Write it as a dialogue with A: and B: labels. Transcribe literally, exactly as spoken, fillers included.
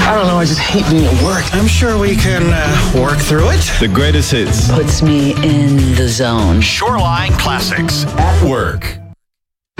A: I don't know, I just hate being at work.
B: I'm sure we can uh, work through it.
C: The greatest hits.
D: Puts me in the zone.
E: Shoreline Classics.
C: At work.